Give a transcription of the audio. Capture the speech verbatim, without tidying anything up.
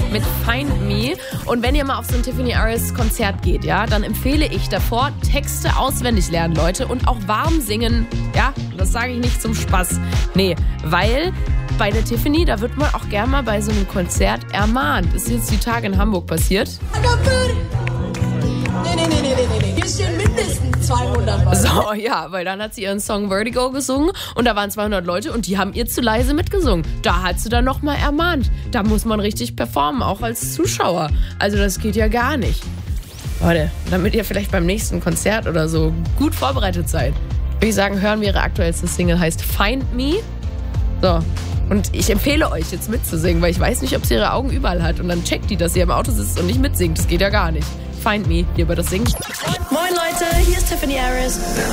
mit Find Me. Und wenn ihr mal auf so ein Tiffany Aris Konzert geht, ja, dann empfehle ich davor, Texte auswendig lernen, Leute, und auch warm singen. Ja, das sage ich nicht zum Spaß. Nee, weil bei der Tiffany, da wird man auch gern mal bei so einem Konzert ermahnt. Ist jetzt die Tage in Hamburg passiert. Nee, nee, nee, nee, nee, nee. Hier stehen mindestens zweihundert Leute. So, ja, weil dann hat sie ihren Song Vertigo gesungen und da waren zweihundert Leute und die haben ihr zu leise mitgesungen. Da hat sie dann nochmal ermahnt. Da muss man richtig performen, auch als Zuschauer. Also das geht ja gar nicht. Leute, damit ihr vielleicht beim nächsten Konzert oder so gut vorbereitet seid, würde ich sagen, hören wir ihre aktuellste Single, heißt Find Me. So, und ich empfehle euch jetzt mitzusingen, weil ich weiß nicht, ob sie ihre Augen überall hat. Und dann checkt die, dass sie im Auto sitzt und nicht mitsingt. Das geht ja gar nicht. Find Me, hier über das Singen. Moin Leute, hier ist Tiffany Aris.